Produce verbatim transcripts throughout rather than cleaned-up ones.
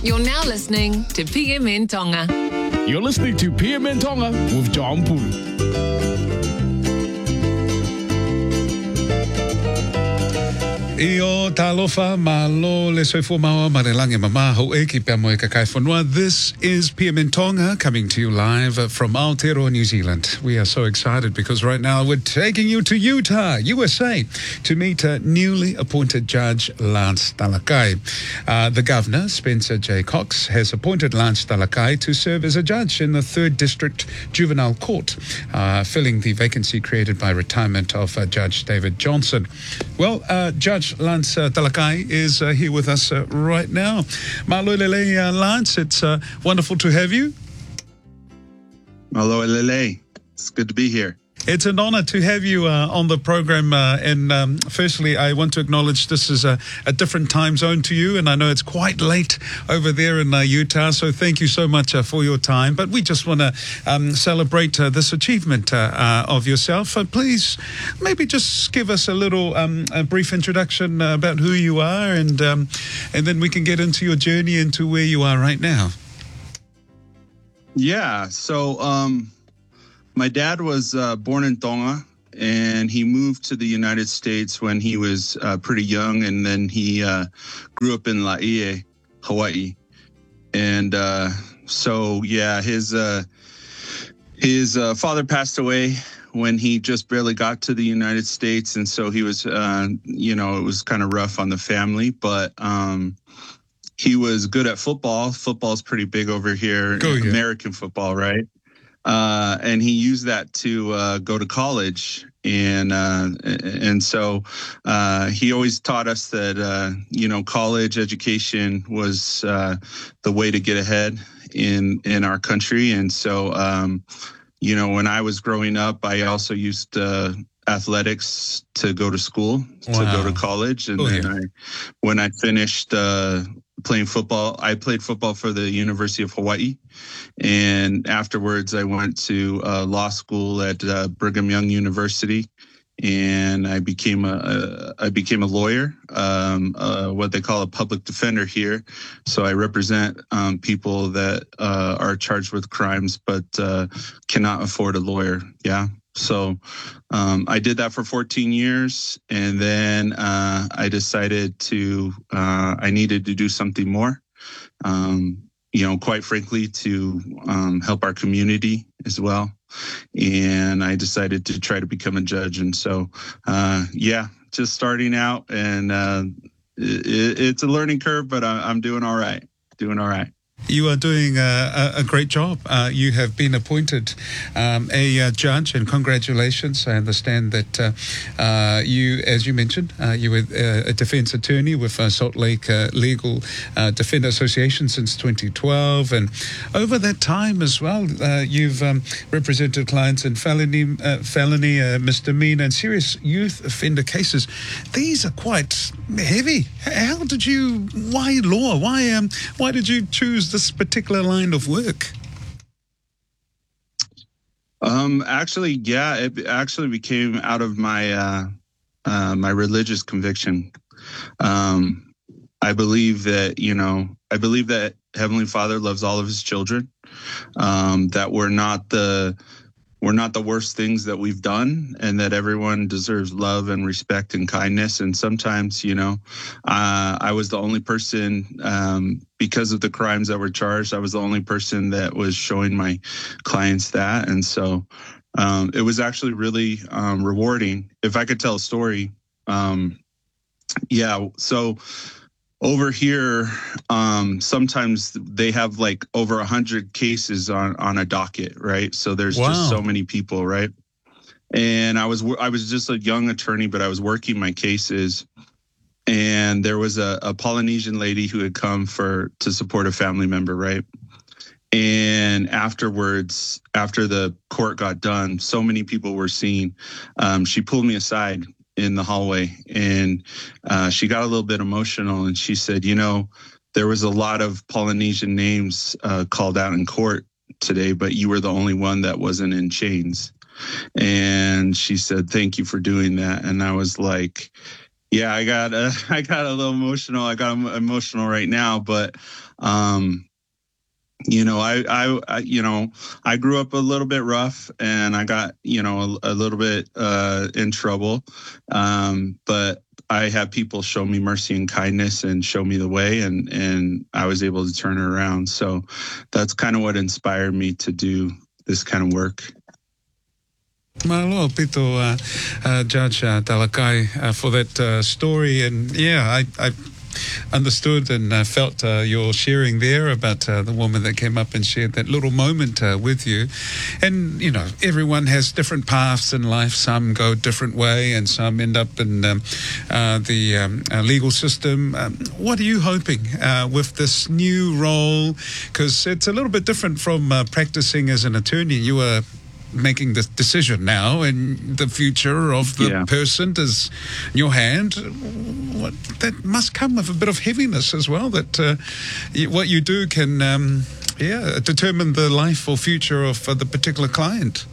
You're now listening to P M N Tonga. You're listening to P M N Tonga with John Pulu. Io talofa malo le soifo maua marelange mama ho e ki pia moe kakai whanua. This is P M N Tonga coming to you live from Aotearoa, New Zealand. We are so excited because right now we're taking you to Utah, U S A, to meet a newly appointed Judge Lance Talakai. Uh, the Governor, Spencer J. Cox, has appointed Lance Talakai to serve as a judge in the third District Juvenile Court, uh, filling the vacancy created by retirement of uh, Judge David Johnson. Well, uh, Judge Lance uh, Talakai is uh, here with us uh, right now. Malolele, uh, Lance, it's uh, wonderful to have you. Malolele, it's good to be here. It's an honor to have you uh, on the program. Uh, and um, firstly, I want to acknowledge this is a, a different time zone to you. And I know it's quite late over there in uh, Utah. So thank you so much uh, for your time. But we just want to um, celebrate uh, this achievement uh, uh, of yourself. Uh, please, maybe just give us a little um, a brief introduction uh, about who you are. And, um, and then we can get into your journey into where you are right now. Yeah, so... Um My dad was uh, born in Tonga, and he moved to the United States when he was uh, pretty young, and then he uh, grew up in Laie, Hawaii. And uh, so, yeah, his uh, his uh, father passed away when he just barely got to the United States, and so he was, uh, you know, it was kind of rough on the family, but um, he was good at football. Football's pretty big over here, Go, yeah. American football, right? Uh, and he used that to uh, go to college, and uh, and so uh, he always taught us that uh, you know college education was uh, the way to get ahead in in our country. And so um, you know when I was growing up, I also used uh, athletics to go to school, wow. to go to college, and oh, then yeah. I, when I finished uh, playing football, I played football for the University of Hawaii. And afterwards, I went to uh, law school at uh, Brigham Young University, and I became a, a I became a lawyer, um, uh, what they call a public defender here. So I represent um, people that uh, are charged with crimes but uh, cannot afford a lawyer. Yeah. So um, I did that for fourteen years, and then uh, I decided to uh, I needed to do something more. Um, you know, quite frankly, to um, help our community as well. And I decided to try to become a judge. And so, uh, yeah, just starting out, and uh, it, it's a learning curve, but I, I'm doing all right, doing all right. You are doing a, a great job. Uh, you have been appointed um, a uh, judge, and congratulations. I understand that uh, uh, you, as you mentioned, uh, you were uh, a defense attorney with uh, Salt Lake uh, Legal uh, Defender Association since twenty twelve. And over that time as well, uh, you've um, represented clients in felony, uh, felony uh, misdemeanor, and serious youth offender cases. These are quite heavy. How did you, why law? Why, um, why did you choose this particular line of work? Um, actually, yeah, it actually became out of my uh, uh, my religious conviction. Um, I believe that, you know, I believe that Heavenly Father loves all of his children, um, that we're not the we're not the worst things that we've done, and that everyone deserves love and respect and kindness. And sometimes, you know, uh, I was the only person, um, because of the crimes that were charged, I was the only person that was showing my clients that. And so um, it was actually really um, rewarding. If I could tell a story, um, yeah, so over here, um, sometimes they have like over a hundred cases on, on a docket, right? So there's wow. just so many people, right? And I was I was just a young attorney, but I was working my cases, and there was a, a Polynesian lady who had come for to support a family member, right? And afterwards, after the court got done, so many people were seen. Um, she pulled me aside in the hallway, and uh, she got a little bit emotional, and she said, you know, there was a lot of Polynesian names uh, called out in court today, but you were the only one that wasn't in chains. And she said, thank you for doing that. And I was like, yeah, I got uh, I got a little emotional. I got emotional right now, but um, you know, I, I, I, you know, I grew up a little bit rough, and I got, you know, a, a little bit uh, in trouble. Um, but I had people show me mercy and kindness and show me the way, and and I was able to turn it around. So that's kind of what inspired me to do this kind of work. Malo pito, uh, uh, Judge uh, Talakai, uh, for that uh, story. And yeah, I, I understood and uh, felt uh, your sharing there about uh, the woman that came up and shared that little moment uh, with you. And, you know, everyone has different paths in life. Some go a different way, and some end up in um, uh, the um, uh, legal system. Um, what are you hoping uh, with this new role? Because it's a little bit different from uh, practicing as an attorney. You were making the decision now, and the future of the yeah. person is in your hand. What, that must come with a bit of heaviness as well, that uh, you, what you do can um, yeah, determine the life or future of uh, the particular client.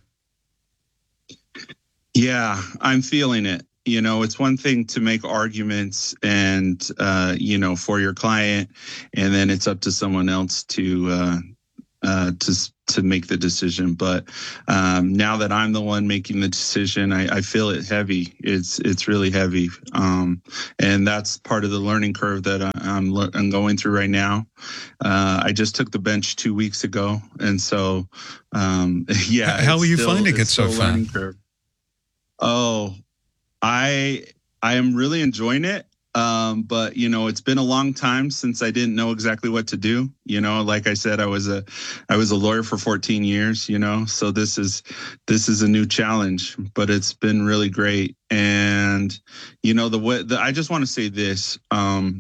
Yeah, I'm feeling it. You know, it's one thing to make arguments and, uh, you know, for your client, and then it's up to someone else to, uh, uh, to, to make the decision. But um, now that I'm the one making the decision, I, I feel it heavy. It's it's really heavy, um, and that's part of the learning curve that I, I'm I'm going through right now. Uh, I just took the bench two weeks ago, and so um, yeah. How are you still, finding it so far? Curve. Oh, I I am really enjoying it. Um, but you know, it's been a long time since I didn't know exactly what to do. You know, like I said, I was a, I was a lawyer for fourteen years, you know, so this is, this is a new challenge, but it's been really great. And, you know, the way the, I just want to say this, um,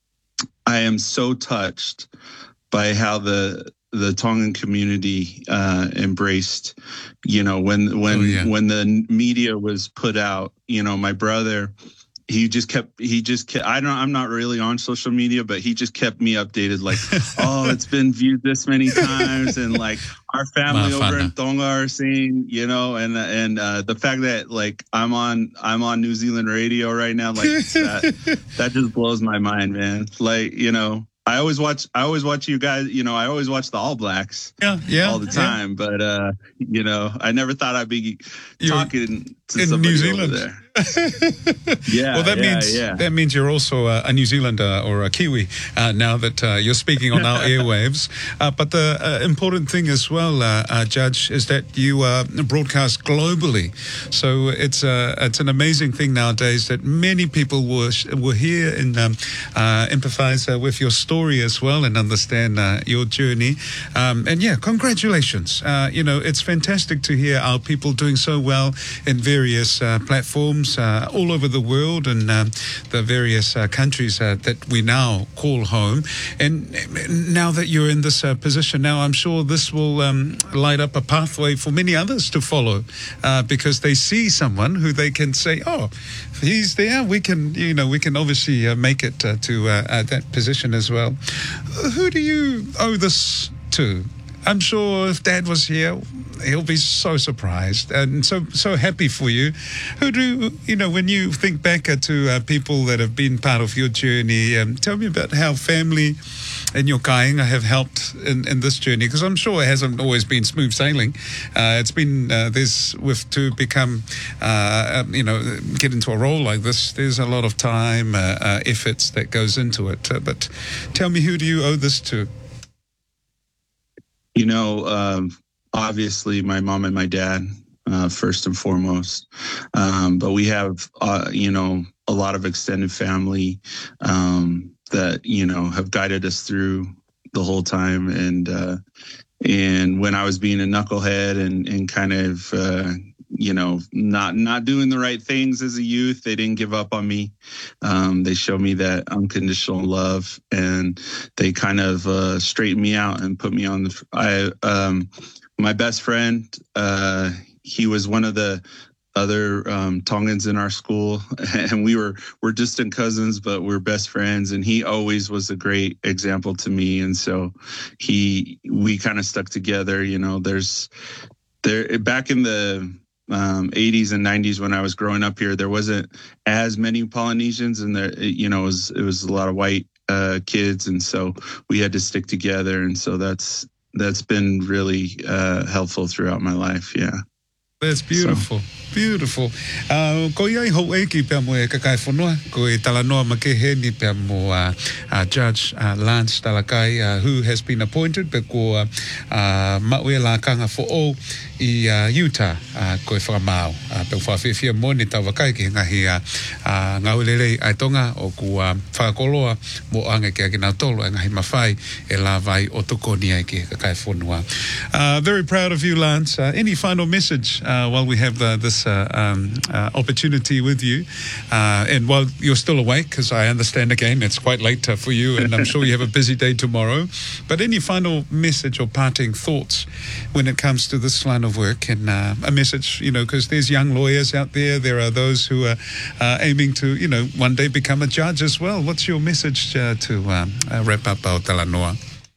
I am so touched by how the, the Tongan community uh, embraced, you know, when, when, oh, yeah. when the media was put out, you know, my brother, He just kept, he just kept, I don't, I'm not really on social media, but he just kept me updated. Like, oh, it's been viewed this many times. And like our family over in Tonga are seeing, you know, and, and uh, the fact that like I'm on, I'm on New Zealand radio right now, like that, that just blows my mind, man. Like, you know, I always watch, I always watch you guys, you know, I always watch the All Blacks yeah, yeah, all the time, yeah. but, uh, you know, I never thought I'd be You're talking to in somebody New Zealand. over there. yeah. Well, that yeah, means yeah. that means you're also a, a New Zealander or a Kiwi uh, now that uh, you're speaking on our airwaves. Uh, but the uh, important thing as well, uh, uh, Judge, is that you uh, broadcast globally. So it's uh, it's an amazing thing nowadays that many people will will hear and um, uh, empathize uh, with your story as well and understand uh, your journey. Um, and yeah, congratulations. Uh, you know, it's fantastic to hear our people doing so well in various uh, platforms uh, all over the world and um, the various uh, countries uh, that we now call home. And now that you're in this uh, position now, I'm sure this will um, light up a pathway for many others to follow uh, because they see someone who they can say, oh, he's there. We can, you know, we can obviously uh, make it uh, to uh, uh, that position as well. Who do you owe this to? I'm sure if Dad was here, he'll be so surprised and so so happy for you. Who do, you know, when you think back uh, to uh, people that have been part of your journey, um, tell me about how family and your kainga have helped in, in this journey, because I'm sure it hasn't always been smooth sailing. Uh, it's been, uh, there's, with to become, uh, you know, get into a role like this, there's a lot of time, uh, uh, efforts that goes into it. Uh, but tell me, who do you owe this to? You know, um, obviously my mom and my dad, uh, first and foremost. Um, but we have, uh, you know, a lot of extended family um, that, you know, have guided us through the whole time. And uh, and when I was being a knucklehead and, and kind of, uh, you know, not not doing the right things as a youth, they didn't give up on me. Um, they showed me that unconditional love, and they kind of uh, straightened me out and put me on the. I um, my best friend, uh, he was one of the other um, Tongans in our school, and we were we're distant cousins, but we're best friends. And he always was a great example to me, and so he we kind of stuck together. You know, there's there back in the um, eighties and nineties when I was growing up here, there wasn't as many Polynesians, and there, you know, it was it was a lot of white uh, kids, and so we had to stick together, and so that's that's been really uh, helpful throughout my life. Yeah. That's beautiful. So. Beautiful. Uh, ko iai ho eki pia mo e kakai whanua, ko e talanoa makehe ni pia mo uh, uh, Judge uh, Lance Talakai, uh, who has been appointed, pe ko uh, uh, maue la kanga fo o i uh, Utah, uh, ko e whakamau. Uh, pe whawhiwhia mo ni tau wakai ki ngahi uh, uh, ngaulelei ai tonga o ku uh, whakakoloa mo ange ki a kina tolo e ngahi mawhai e la vai o toko ni ai ki kakai whanua. Uh, very proud of you, Lance. Uh, any final message uh, while we have the, this Uh, um, uh, opportunity with you, uh, and while you're still awake, because I understand again it's quite late uh, for you, and I'm sure you have a busy day tomorrow. But any final message or parting thoughts when it comes to this line of work, and uh, a message, you know, because there's young lawyers out there, there are those who are uh, aiming to, you know, one day become a judge as well. What's your message uh, to um, uh, wrap up our Talanoa?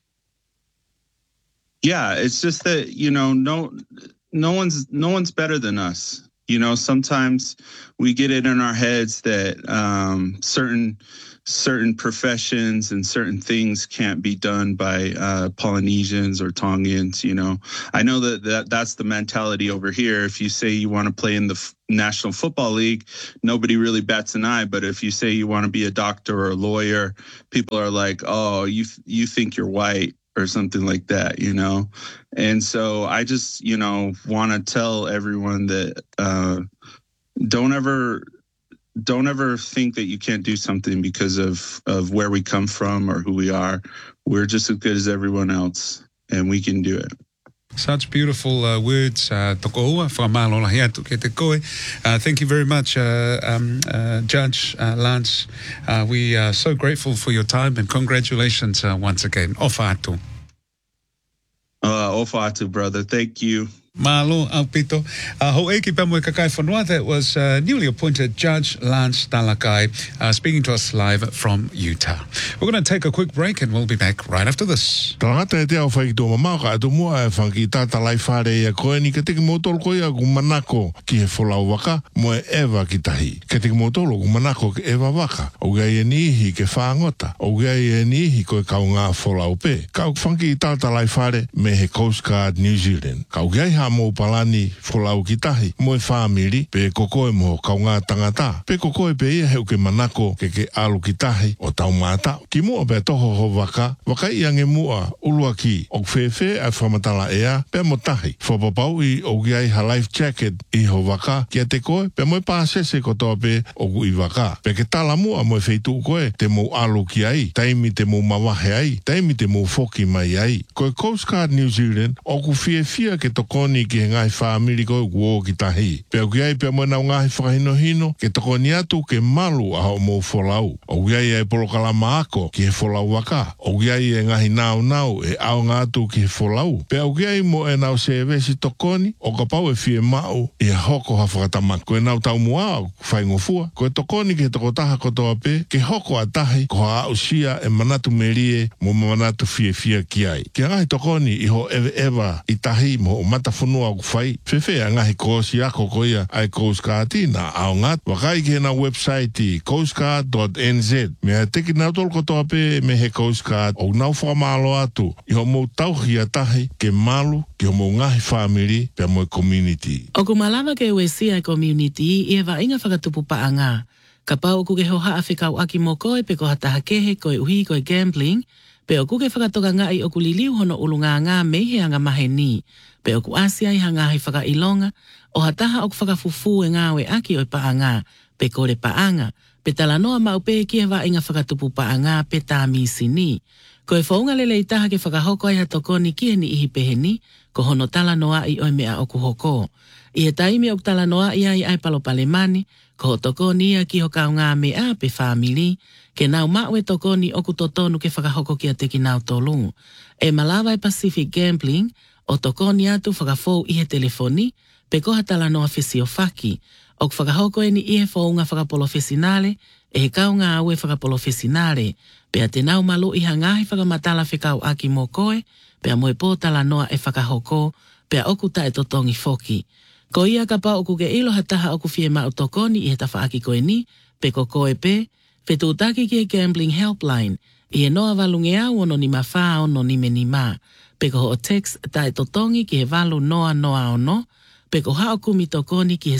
Yeah, it's just that, you know, no, no one's no one's better than us. You know, sometimes we get it in our heads that um, certain certain professions and certain things can't be done by uh, Polynesians or Tongans. You know, I know that, that that's the mentality over here. If you say you want to play in the f- National Football League, nobody really bats an eye. But if you say you want to be a doctor or a lawyer, people are like, "Oh, you you think you're white," or something like that, you know? And so I just, you know, want to tell everyone that uh, don't ever, don't ever think that you can't do something because of, of where we come from or who we are. We're just as good as everyone else, and we can do it. Such beautiful uh, words, uh, toko ua, whamalola hea tuke te koe. Uh, thank you very much, uh, um, uh, Judge uh, Lance. Uh, we are so grateful for your time, and congratulations uh, once again. Ofa atu. Uh, ofa atu, brother. Thank you. Malo Alpito. Uh, ho eki pamwe kakai whanua. That was uh, newly appointed Judge Lance Talakai uh, speaking to us live from Utah. We're going to take a quick break, and we'll be back right after this. Tangata e te au whai tō mamau ka atu mua e whanki tāta lai whare e a koe ni ka teki motoro koe a ku manako ki he wholau waka mo e ewa ki tahi. Ka teki motoro ku manako ki ewa waka. O gai e nihi ke whaangota. O gai e nihi koe kau ngā wholau pe. Kau whanki tāta lai whare me he Coast Guard New Zealand. Kau gai ha mo palani wholau ki tahi mo e whamiri pe kokoe mo kau ngā tangata. Pe kokoe pe ia heu ke manako ke ke alu ki tahi o tau mātau. Ki mua pe toho ho waka, waka i ange mua ulua ki o whewhe a whamatala ea pe mo tahi. Whapapau i o giai ha life jacket i ho waka ki a te koe pe mo e pāsese kotoa pe o gu i waka. Pe ke tala mua mo e wheitu koe te mo alu ki ai, taimi te mo mawahe ai, taimi te mo foki mai ai. Koe Coast Guard New Zealand o ku fie fia ke tokoni ki he ngai whaamiri koe kuo ki tahi. Pe o giai pe mo nau ngai whakahino hino ke tokoni atu ke malu a ho mo wholau. O giai e polokala maako ki he wholau waka. O giai e ngahi nau nau e au ngātu ki he wholau. Pe o giai mo e nau se vesi tokoni o ka pau e fie mau i a hoko ha whakatamat. Koe nau tau mua o whaingofua. Koe tokoni ke toko taha kotoa pe ke hoko a tahi ko ha ausia e manatu merie mo manatu fie fie ki ai. Ke ngahi tokoni i ho ewe ewa i tahi mo o mata whanua o whai. Whewhea ngahi kōsi ako koia ai Coast Guard i nā au ngat. Wakai ke na website i coast guard dot n z. Mea teki nau tol kotoa pe me he Coast Guard o nau whamalo atu. I ho mou tauhi a tahi ke malu ki ho mou ngahi whamiri pe mo community. O ku malama ke uesi ai community i e wa inga whakatupu paanga. Ka pau ku ke hoha a whikau aki mo koe pe ko hataha kehe koe uhi koe gambling. Pe o ku ke whakatoka ngai o ku liliu hono ulunga ngā meihe anga mahe ni. Pe o ku asia i hanga hi whaka ilonga, o hataha o ku whakafufu e ngāwe aki o i paanga, pe kore paanga, pe talanoa mau pe ki e wa inga whakatupu paanga pe tā misi ni. Ko e whaunga lele i taha ke whakahoko ai hatokoni ki he ni ihi pehe ni, ko hono talanoa i oi mea o ku hoko. I he taimi o ku talanoa i ai ai palopale mani, ko ho tokoni ia ki ho kau ngā mea pe whamili, ke nau maue tokoni o ku totonu ke whakahoko ki a teki nau tolu. E malawa e Pacific Gambling, o tokoni atu whakafou i he telefoni, pe koha talanoa whisi o whaki, o ku whakahoko e ni i he whaunga whakapolo whesinale, e he kau ngā aue whakapolo whesinale, pe a te nau malu i hangahi whakamatala whikau aki mo koe, pe a moe pō talanoa e whakahoko, pe a okuta e totongi whoki. Ko ia ka pa o kuke ilo hataha o ku fie ma o tokoni i he tawhaaki koe ni, pe ko koe pe, whetutaki ki he gambling helpline, i he noa valunge au ono ni mawha ono ni me ni mā, pe ko ho text tae totongi ki he valu noa noa ono, pe ko hao kumi tokoni ki he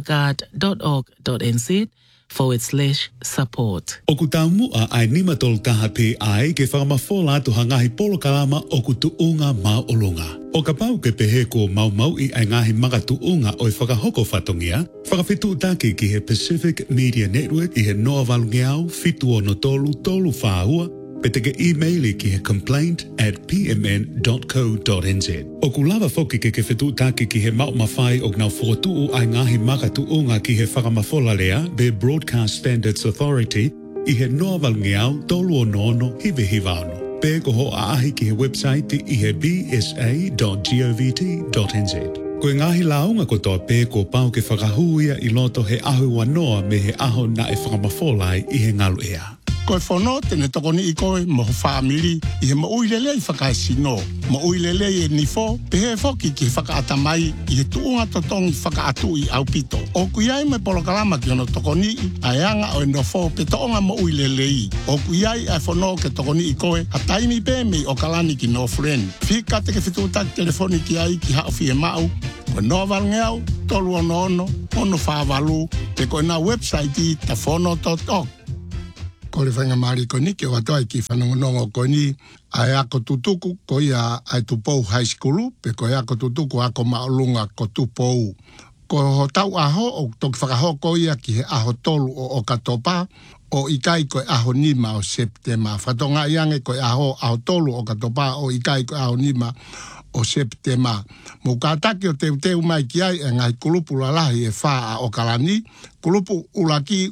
safeguard.org.nz forward slash support. O ku tau mua ai nima tolu taha pe ai ke whakamafola atu hangahi polo kalama o ku tuunga mau olunga. O ka pau ke pehe ko mau mau i ai ngahi manga tuunga o i whakahoko whatongia, whakawhitu take ki he Pacific Media Network i he noa valungeau fitu o no tolu tolu whāua, pe teke e-maili ki he complaint at p m n dot co dot n z. O ku lava foki ke ke whetu take ki he mau mawhai o gnau whotuu ai ngahi maka tuunga ki he whakamafola lea be Broadcast Standards Authority i he noa valungeau tolu o nono hive hivano. Pe ko ho aahi ki he website i he b s a dot govt dot n z. Ko e ngahi launga ko toa pe ko pau ke whakahuia i loto he ahu wanoa me he aho na e whakamafolai i he ngalu ea. Koe whono tene tokoni i koe mo ho whaamiri i he mo uilele i whakae sino. Mo uilele i e nifo, pehe foki ki he whakaatamai i he tuunga totongi whakaatu i au pito. O kuiai me polokalama ki ono tokoni i aianga o e nofo pe toonga mo uilele i. O kuiai ai whono ke tokoni i koe a taimi pe me o kalani ki no friend. Whika te ke whitutak telefoni ki ai ki hao fie mau. Koe no valngeau, tolu ono ono, ono whaavalu, te koe na website i ta whono dot org. Ko le whainga maari ko ni, ke watoa i ki whanongonongo ko ni, ai ako tutuku ko ia ai tupou high school, pe ko ia ako tutuku ako maolunga ko tupou. Ko ho tau aho, o toki whakaho ko ia ki he aho tolu o o katopa, o ikai ko aho nima o Septema. Whatonga iange ko aho aho tolu o katopa, o ikai ko aho nima o Septema. Mo kātaki o teu teu mai ki ai, e ngai kulupu lalahi e whaa o kalani, kulupu ulaki